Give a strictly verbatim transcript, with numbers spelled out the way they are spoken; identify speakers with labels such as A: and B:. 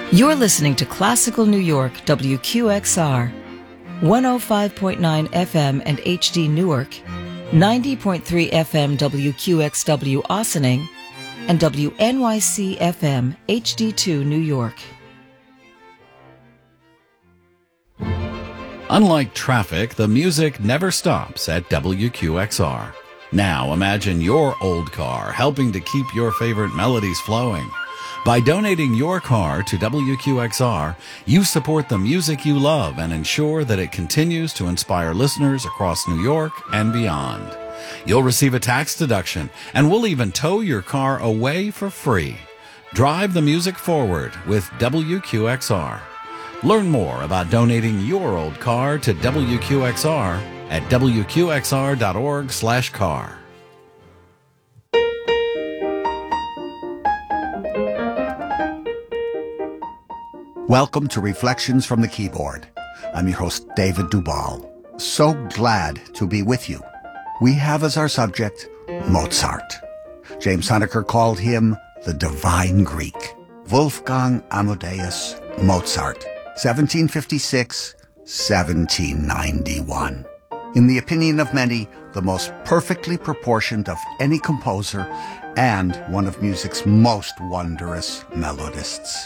A: You're listening to Classical New York, W Q X R, one oh five point nine F M and H D Newark, ninety point three F M W Q X W Ossining, and W N Y C F M H D two New York.
B: Unlike traffic, the music never stops at W Q X R. Now imagine your old car helping to keep your favorite melodies flowing. By donating your car to W Q X R, you support the music you love and ensure that it continues to inspire listeners across New York and beyond. You'll receive a tax deduction, and we'll even tow your car away for free. Drive the music forward with W Q X R. Learn more about donating your old car to W Q X R at W Q X R dot org slash car.
C: Welcome to Reflections from the Keyboard. I'm your host, David Duvall. So glad to be with you. We have as our subject, Mozart. James Huneker called him the Divine Greek. Wolfgang Amadeus Mozart, seventeen fifty-six to seventeen ninety-one. In the opinion of many, the most perfectly proportioned of any composer and one of music's most wondrous melodists.